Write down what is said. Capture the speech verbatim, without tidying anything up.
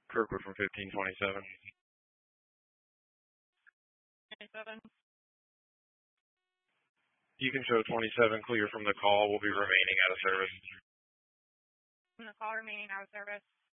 Kirkwood from fifteen twenty-seven. twenty-seven. You can show twenty-seven clear from the call. We'll be remaining out of service. From the call remaining out of service.